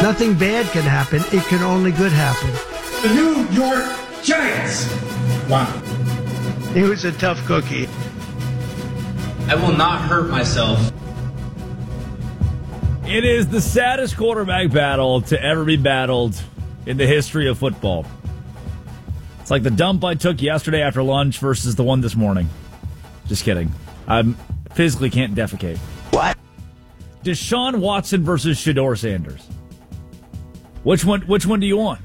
Nothing bad can happen. It can only good happen. The New York Giants. Wow. He was a tough cookie. I will not hurt myself. It is the saddest quarterback battle to ever be battled in the history of football. It's like the dump I took yesterday after lunch versus the one this morning. Just kidding. I physically can't defecate. What? Deshaun Watson versus Shedeur Sanders. Which one do you want?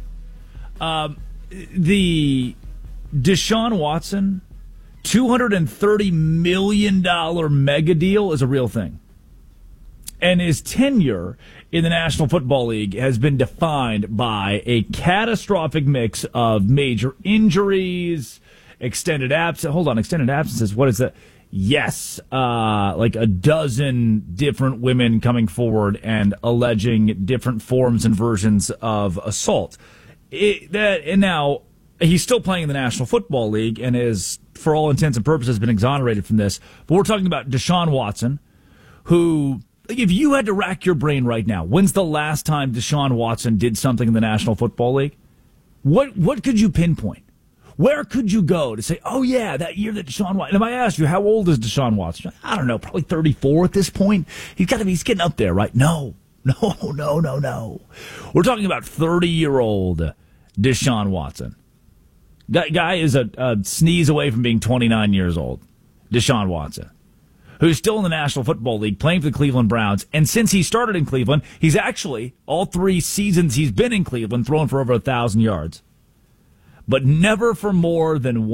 The Deshaun Watson $230 million mega deal is a real thing. And his tenure in the National Football League has been defined by a catastrophic mix of major injuries, extended absences. What is that? Yes, like a dozen different women coming forward and alleging different forms and versions of assault. And now he's still playing in the National Football League and is, for all intents and purposes, been exonerated from this. But we're talking about Deshaun Watson, who, if you had to rack your brain right now, when's the last time Deshaun Watson did something in the National Football League? What could you pinpoint? Where could you go to say, oh, yeah, that year that Deshaun Watson... And if I asked you, how old is Deshaun Watson? I don't know, probably 34 at this point. He's getting up there, right? No. We're talking about 30-year-old Deshaun Watson. That guy is a sneeze away from being 29 years old. Deshaun Watson, who's still in the National Football League, playing for the Cleveland Browns. And since he started in Cleveland, he's actually, all 3 seasons he's been in Cleveland, thrown for over 1,000 yards. But never for more than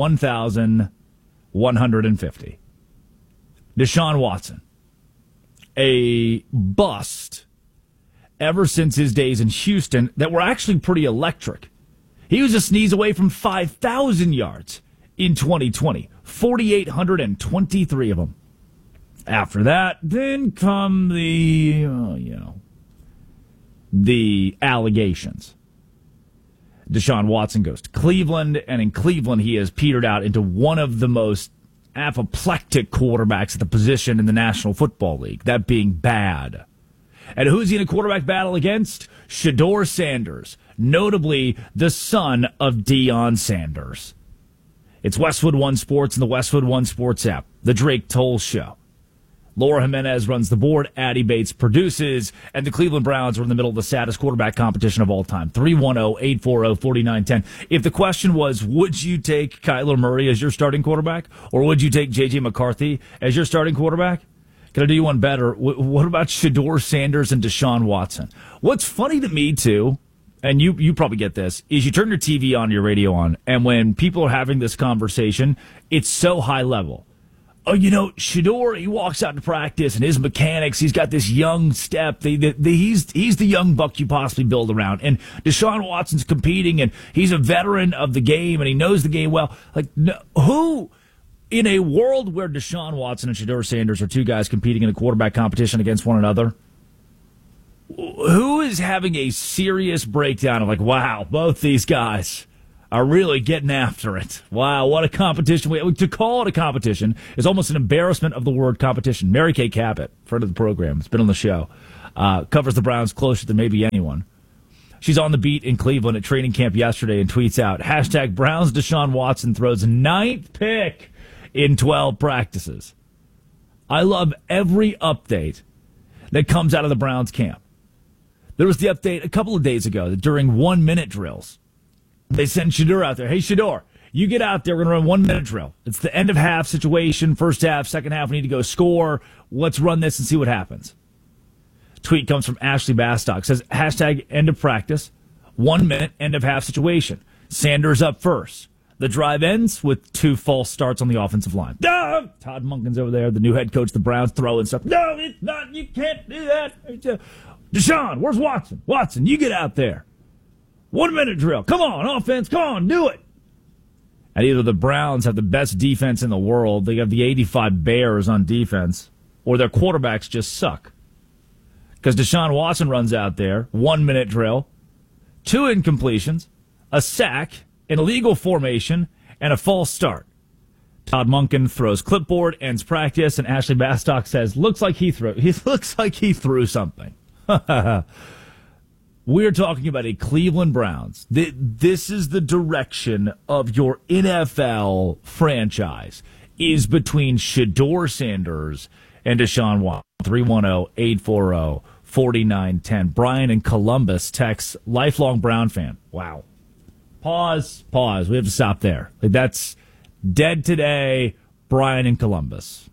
1,150. Deshaun Watson, a bust ever since his days in Houston that were actually pretty electric. He was a sneeze away from 5,000 yards in 2020, 4,823 of them. After that, then come the allegations. Deshaun Watson goes to Cleveland, and in Cleveland he has petered out into one of the most apoplectic quarterbacks at the position in the National Football League, that being bad. And who's he in a quarterback battle against? Shedeur Sanders, notably the son of Deion Sanders. It's Westwood One Sports and the Westwood One Sports app, the Drake Toll Show. Laura Jimenez runs the board, Addie Bates produces, and the Cleveland Browns are in the middle of the saddest quarterback competition of all time. 310-840-4910. If the question was, would you take Kyler Murray as your starting quarterback, or would you take J.J. McCarthy as your starting quarterback? Can I do you one better? What about Shedeur Sanders and Deshaun Watson? What's funny to me, too, and you probably get this, is you turn your TV on, your radio on, and when people are having this conversation, it's so high level. Oh, Shedeur, he walks out to practice, and his mechanics, he's got this young step. He's the young buck you possibly build around. And Deshaun Watson's competing, and he's a veteran of the game, and he knows the game well. Like, who, in a world where Deshaun Watson and Shedeur Sanders are 2 guys competing in a quarterback competition against one another, who is having a serious breakdown of like, wow, both these guys are really getting after it. Wow, what a competition. To call it a competition is almost an embarrassment of the word competition. Mary Kay Cabot, friend of the program, has been on the show, covers the Browns closer than maybe anyone. She's on the beat in Cleveland at training camp yesterday and tweets out, hashtag Browns Deshaun Watson throws 9th pick in 12 practices. I love every update that comes out of the Browns camp. There was the update a couple of days ago that during 1-minute drills, they send Shedeur out there. Hey, Shedeur, you get out there. We're going to run 1-minute drill. It's the end of half situation. First half, second half, we need to go score. Let's run this and see what happens. Tweet comes from Ashley Bastock. Says, hashtag end of practice, 1 minute, end of half situation. Sanders up first. The drive ends with 2 false starts on the offensive line. No! Todd Monken's over there, the new head coach of the Browns, throwing stuff. No, it's not. You can't do that. Deshaun, where's Watson? Watson, you get out there. 1-minute drill. Come on, offense. Come on, do it. And either the Browns have the best defense in the world, they have the 85 Bears on defense, or their quarterbacks just suck. Because Deshaun Watson runs out there, 1-minute drill, 2 incompletions, a sack, an illegal formation, and a false start. Todd Monken throws clipboard, ends practice, and Ashley Bastock says, looks like he threw something. We're talking about a Cleveland Browns. This is the direction of your NFL franchise, is between Shedeur Sanders and Deshaun Watson. 310-840-4910. Brian in Columbus texts, lifelong Brown fan. Wow. Pause. We have to stop there. That's dead today. Brian in Columbus.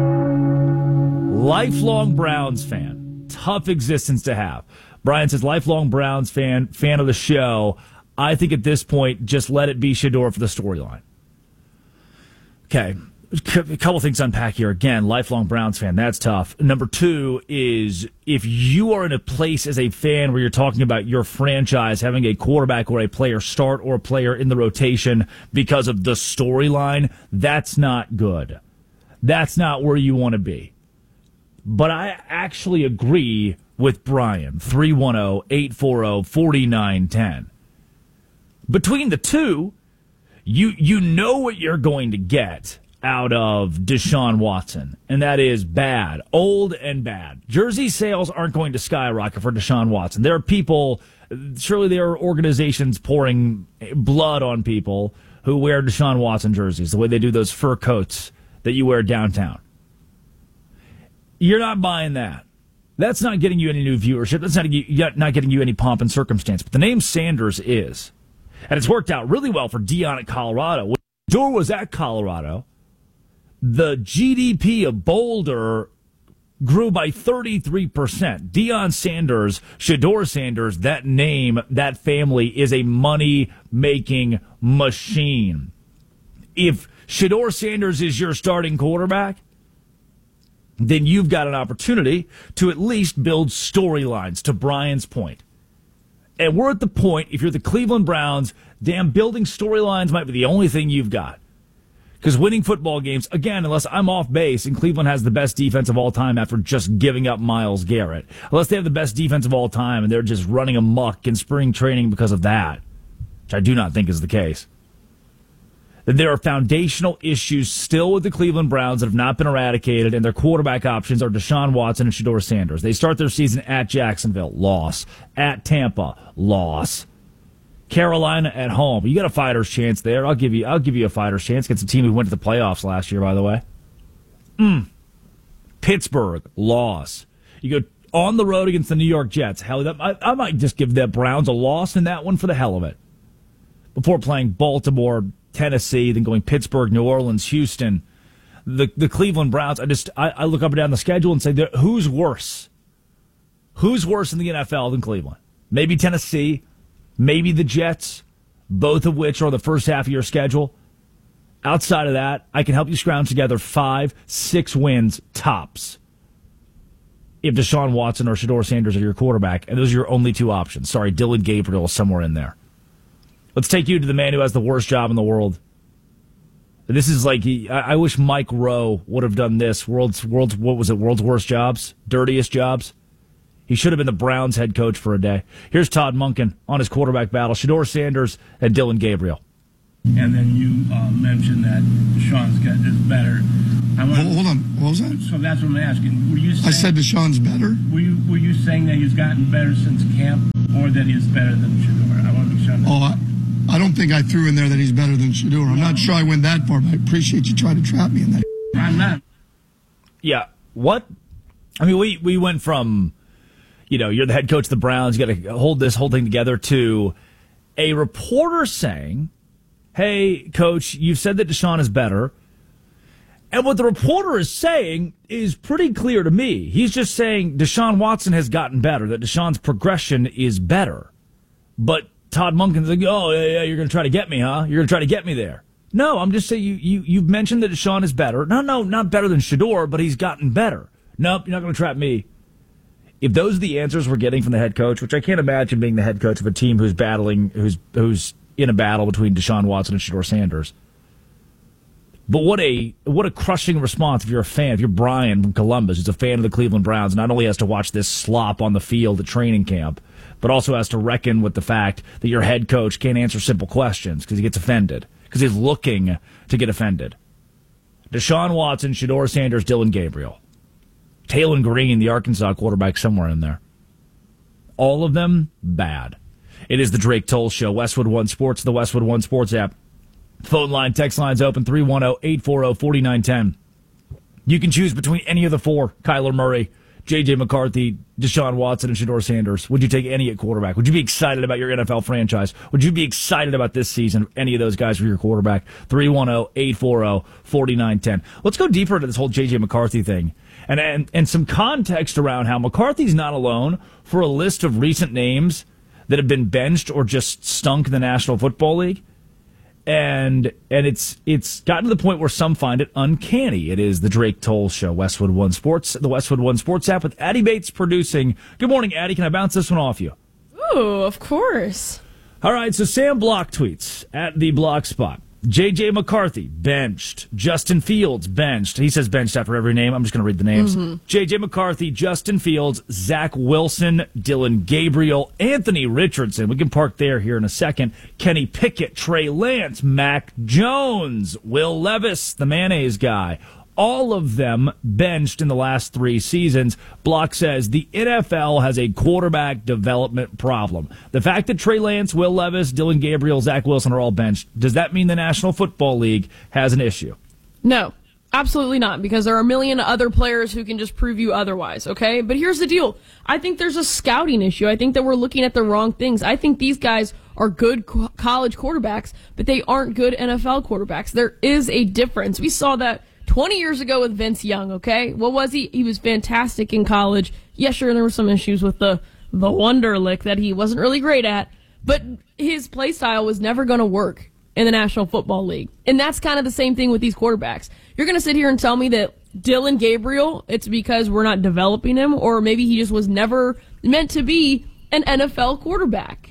Lifelong Browns fan. Tough existence to have. Brian says, lifelong Browns fan of the show. I think at this point, just let it be Shedeur for the storyline. Okay. A couple things to unpack here. Again, lifelong Browns fan. That's tough. Number two is, if you are in a place as a fan where you're talking about your franchise having a quarterback or a player start or a player in the rotation because of the storyline, that's not good. That's not where you want to be. But I actually agree with Brian. 310-840-4910. Between the two, you know what you're going to get out of Deshaun Watson, and that is bad, old and bad. Jersey sales aren't going to skyrocket for Deshaun Watson. There are people, surely there are organizations pouring blood on people who wear Deshaun Watson jerseys, the way they do those fur coats that you wear downtown. You're not buying that. That's not getting you any new viewership. That's not getting you any pomp and circumstance. But the name Sanders is. And it's worked out really well for Deion at Colorado. When Shedeur was at Colorado, the GDP of Boulder grew by 33%. Deion Sanders, Shedeur Sanders, that name, that family is a money-making machine. If Shedeur Sanders is your starting quarterback, then you've got an opportunity to at least build storylines, to Brian's point. And we're at the point, if you're the Cleveland Browns, damn, building storylines might be the only thing you've got. Because winning football games, again, unless I'm off base and Cleveland has the best defense of all time after just giving up Myles Garrett, unless they have the best defense of all time and they're just running amok in spring training because of that, which I do not think is the case, then there are foundational issues still with the Cleveland Browns that have not been eradicated, and their quarterback options are Deshaun Watson and Shedeur Sanders. They start their season at Jacksonville, loss. At Tampa, loss. Carolina at home. You got a fighter's chance there. I'll give you a fighter's chance against a team who went to the playoffs last year, by the way. Pittsburgh, loss. You go on the road against the New York Jets. Hell, I might just give the Browns a loss in that one for the hell of it. Before playing Baltimore, Tennessee, then going Pittsburgh, New Orleans, Houston. The Cleveland Browns, I look up and down the schedule and say, who's worse? Who's worse in the NFL than Cleveland? Maybe Tennessee. Maybe the Jets, both of which are the first half of your schedule. Outside of that, I can help you scrounge together 5-6 wins tops if Deshaun Watson or Shedeur Sanders are your quarterback, and those are your only two options. Sorry, Dillon Gabriel is somewhere in there. Let's take you to the man who has the worst job in the world. This is like, I wish Mike Rowe would have done this. World's worst jobs? Dirtiest jobs? He should have been the Browns head coach for a day. Here's Todd Monken on his quarterback battle. Shedeur Sanders and Dillon Gabriel. And then you mentioned that Deshaun's is better. Hold on. What was that? So that's what I'm asking. Were you saying, I said Deshaun's better? Were you saying that he's gotten better since camp, or that he's better than Shedeur? I want to be sure. I don't think I threw in there that he's better than Shedeur. I'm not sure I went that far, but I appreciate you trying to trap me in that. I'm not. Yeah. What? I mean, we went from, you're the head coach of the Browns, you got to hold this whole thing together, to a reporter saying, hey, coach, you've said that Deshaun is better. And what the reporter is saying is pretty clear to me. He's just saying Deshaun Watson has gotten better, that Deshaun's progression is better. But Todd Monken's like, oh, yeah, you're going to try to get me, huh? You're going to try to get me there. No, I'm just saying you've mentioned that Deshaun is better. No, not better than Shedeur, but he's gotten better. Nope, you're not going to trap me. If those are the answers we're getting from the head coach, which I can't imagine being the head coach of a team who's in a battle between Deshaun Watson and Shedeur Sanders. But what a crushing response if you're a fan, if you're Brian from Columbus, who's a fan of the Cleveland Browns, not only has to watch this slop on the field at training camp, but also has to reckon with the fact that your head coach can't answer simple questions because he gets offended, because he's looking to get offended. Deshaun Watson, Shedeur Sanders, Dillon Gabriel. Taylon Green, the Arkansas quarterback, somewhere in there. All of them bad. It is the Drake Toll Show, Westwood One Sports, the Westwood One Sports app. Phone line, text lines open, 310-840-4910. You can choose between any of the four: Kyler Murray, J.J. McCarthy, Deshaun Watson, and Shedeur Sanders. Would you take any at quarterback? Would you be excited about your NFL franchise? Would you be excited about this season, any of those guys for your quarterback? 310-840-4910. Let's go deeper into this whole J.J. McCarthy thing and some context around how McCarthy's not alone for a list of recent names that have been benched or just stunk in the National Football League. And it's gotten to the point where some find it uncanny. It is the Drake Toll Show, Westwood One Sports, the Westwood One Sports app with Addie Bates producing. Good morning, Addie. Can I bounce this one off you? Ooh, of course. All right, so Sam Block tweets at the Block Spot. J.J. McCarthy, benched. Justin Fields, benched. He says benched after every name. I'm just going to read the names. J.J. McCarthy, Justin Fields, Zach Wilson, Dylan Gabriel, Anthony Richardson. We can park there here in a second. Kenny Pickett, Trey Lance, Mac Jones, Will Levis, the mayonnaise guy. All of them benched in the last 3 seasons. Block says the NFL has a quarterback development problem. The fact that Trey Lance, Will Levis, Dylan Gabriel, Zach Wilson are all benched, does that mean the National Football League has an issue? No, absolutely not, because there are a million other players who can just prove you otherwise, okay? But here's the deal. I think there's a scouting issue. I think that we're looking at the wrong things. I think these guys are good college quarterbacks, but they aren't good NFL quarterbacks. There is a difference. We saw that 20 years ago with Vince Young, okay? What was he? He was fantastic in college. Yeah, sure, there were some issues with the Wonderlic that he wasn't really great at, but his play style was never going to work in the National Football League. And that's kind of the same thing with these quarterbacks. You're going to sit here and tell me that Dylan Gabriel, it's because we're not developing him, or maybe he just was never meant to be an NFL quarterback.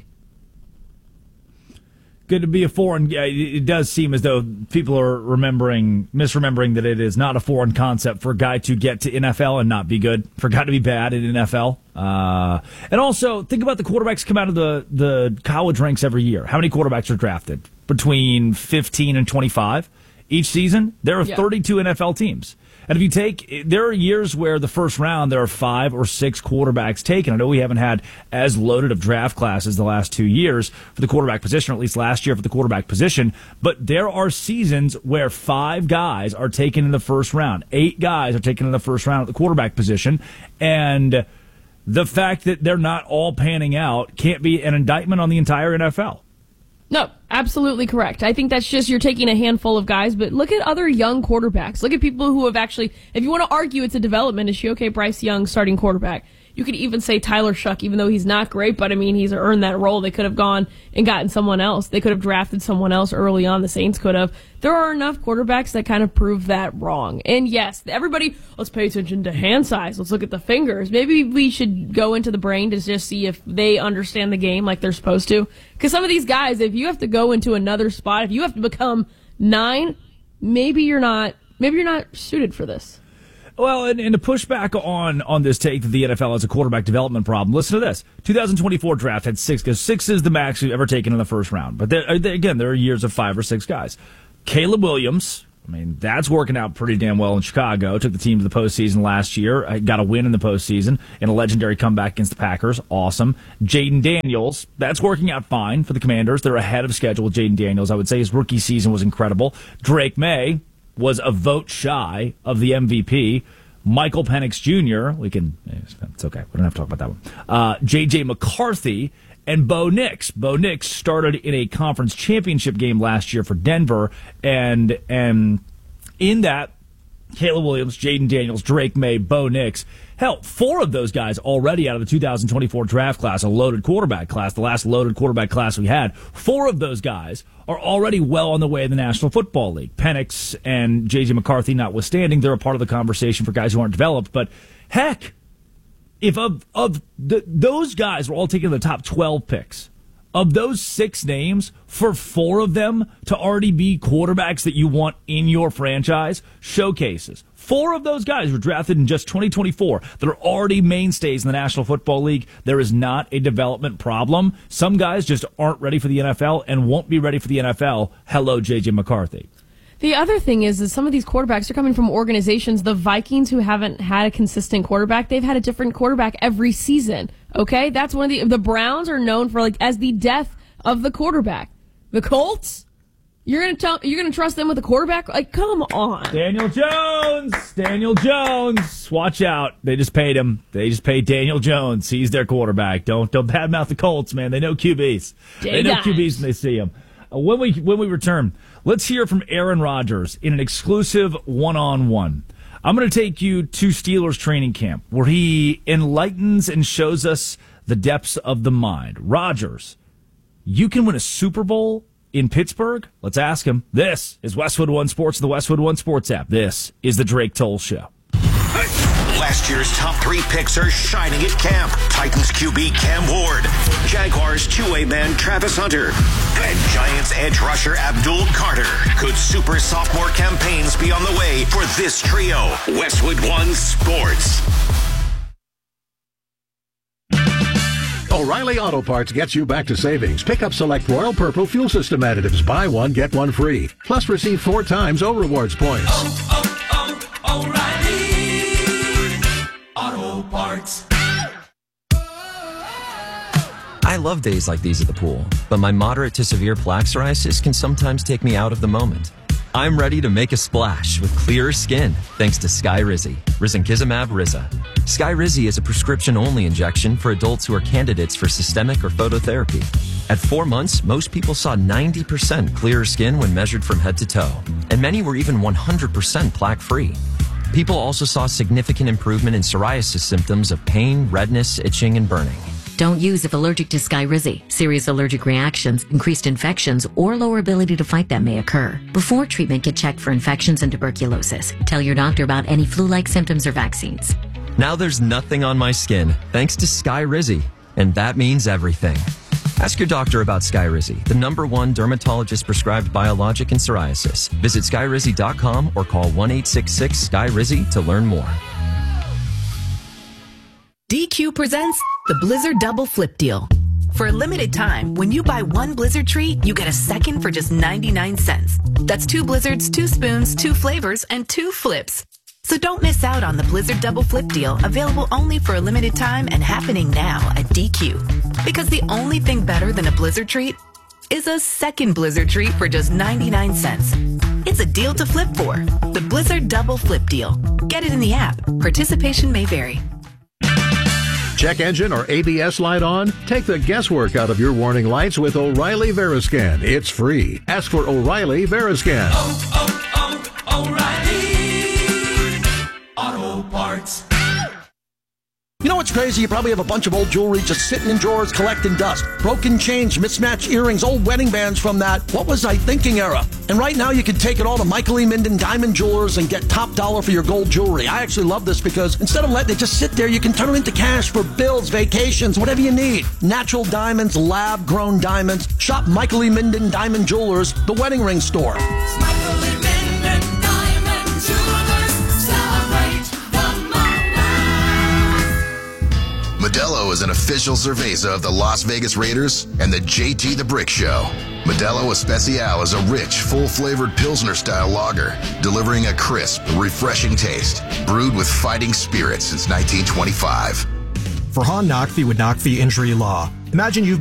Good to be a foreign. It does seem as though people are misremembering that it is not a foreign concept for a guy to get to NFL and not be good, for a guy to be bad in NFL. And also, think about the quarterbacks come out of the college ranks every year. How many quarterbacks are drafted? Between 15 and 25 each season? There are 32 NFL teams. And if you take, there are years where the first round, there are 5 or 6 quarterbacks taken. I know we haven't had as loaded of draft classes the last 2 years for the quarterback position, or at least last year for the quarterback position. But there are seasons where 5 guys are taken in the first round. 8 guys are taken in the first round at the quarterback position. And the fact that they're not all panning out can't be an indictment on the entire NFL. No, absolutely correct. I think that's just you're taking a handful of guys, but look at other young quarterbacks. Look at people who have actually, if you want to argue it's a development issue, okay, Bryce Young, starting quarterback. You could even say Tyler Shuck, even though he's not great, but I mean, he's earned that role. They could have gone and gotten someone else. They could have drafted someone else early on. The Saints could have. There are enough quarterbacks that kind of prove that wrong. And yes, everybody, let's pay attention to hand size. Let's look at the fingers. Maybe we should go into the brain to just see if they understand the game like they're supposed to. Because some of these guys, if you have to go into another spot, if you have to become 9, maybe you're not suited for this. Well, and to push back on this take that the NFL has a quarterback development problem, listen to this. 2024 draft had 6, because 6 is the max you've ever taken in the first round. But again, there are years of 5 or 6 guys. Caleb Williams, I mean, that's working out pretty damn well in Chicago. Took the team to the postseason last year. Got a win in the postseason in a legendary comeback against the Packers. Awesome. Jaden Daniels, that's working out fine for the Commanders. They're ahead of schedule with Jaden Daniels. I would say his rookie season was incredible. Drake May was a vote shy of the MVP. Michael Penix Jr., it's okay. We don't have to talk about that one. J.J. McCarthy and Bo Nix. Bo Nix started in a conference championship game last year for Denver, and in that, Caleb Williams, Jaden Daniels, Drake May, Bo Nix. Hell, 4 of those guys already out of the 2024 draft class, a loaded quarterback class, the last loaded quarterback class we had. 4 of those guys are already well on the way in the National Football League. Penix and J.J. McCarthy notwithstanding, they're a part of the conversation for guys who aren't developed. But heck, if those guys were all taken in the top 12 picks, of those 6 names, for 4 of them to already be quarterbacks that you want in your franchise, showcases. 4 of those guys were drafted in just 2024 that are already mainstays in the National Football League. There is not a development problem. Some guys just aren't ready for the NFL and won't be ready for the NFL. Hello, J.J. McCarthy. The other thing is some of these quarterbacks are coming from organizations. The Vikings, who haven't had a consistent quarterback, they've had a different quarterback every season. Okay, that's one of the Browns are known for as the death of the quarterback. The Colts, you're gonna trust them with a quarterback? Come on. Daniel Jones. Watch out. They just paid him. They just paid Daniel Jones. He's their quarterback. Don't badmouth the Colts, man. They know QBs. They know QBs when they see them. When we return, let's hear from Aaron Rodgers in an exclusive one-on-one. I'm going to take you to Steelers training camp where he enlightens and shows us the depths of the mind. Rodgers, you can win a Super Bowl in Pittsburgh? Let's ask him. This is Westwood One Sports, the Westwood One Sports app. This is the Drake Toll Show. Last year's top 3 picks are shining at camp. Titans QB Cam Ward, Jaguars two-way man Travis Hunter, and Giants edge rusher Abdul Carter. Could super sophomore campaigns be on the way for this trio? Westwood One Sports. O'Reilly Auto Parts gets you back to savings. Pick up select Royal Purple fuel system additives. Buy one, get one free. Plus receive 4 times O Rewards points. O'Reilly Auto Parts. I love days like these at the pool, but my moderate to severe plaque psoriasis can sometimes take me out of the moment. I'm ready to make a splash with clearer skin thanks to Skyrizi, Risankizumab Riza. Skyrizi is a prescription-only injection for adults who are candidates for systemic or phototherapy. At 4 months, most people saw 90% clearer skin when measured from head to toe, and many were even 100% plaque-free. People also saw significant improvement in psoriasis symptoms of pain, redness, itching, and burning. Don't use if allergic to Skyrizi. Serious allergic reactions, increased infections, or lower ability to fight them may occur. Before treatment, get checked for infections and tuberculosis. Tell your doctor about any flu-like symptoms or vaccines. Now there's nothing on my skin thanks to Skyrizi, and that means everything. Ask your doctor about Skyrizi, the #1 dermatologist-prescribed biologic in psoriasis. Visit Skyrizi.com or call 1-866-SKYRIZI to learn more. DQ presents the Blizzard Double Flip Deal. For a limited time, when you buy one Blizzard treat, you get a second for just 99 cents. That's 2 Blizzards, 2 spoons, 2 flavors, and 2 flips. So don't miss out on the Blizzard Double Flip Deal, available only for a limited time and happening now at DQ. Because the only thing better than a Blizzard treat is a second Blizzard treat for just 99 cents. It's a deal to flip for. The Blizzard Double Flip Deal. Get it in the app. Participation may vary. Check engine or ABS light on? Take the guesswork out of your warning lights with O'Reilly Veriscan. It's free. Ask for O'Reilly Veriscan. O'Reilly Auto Parts. You know what's crazy? You probably have a bunch of old jewelry just sitting in drawers collecting dust. Broken chains, mismatched earrings, old wedding bands from that "what was I thinking" era. And right now you can take it all to Michael E. Minden Diamond Jewelers and get top dollar for your gold jewelry. I actually love this because instead of letting it just sit there, you can turn it into cash for bills, vacations, whatever you need. Natural diamonds, lab-grown diamonds. Shop Michael E. Minden Diamond Jewelers, the wedding ring store. Michael E. Minden Diamond Jewelers. Celebrate the Modelo is an official cerveza of the Las Vegas Raiders and the JT the Brick Show. Modelo Especial is a rich, full-flavored Pilsner-style lager, delivering a crisp, refreshing taste, brewed with fighting spirit since 1925. For Han Nakfi with Nakfi Injury Law, imagine you've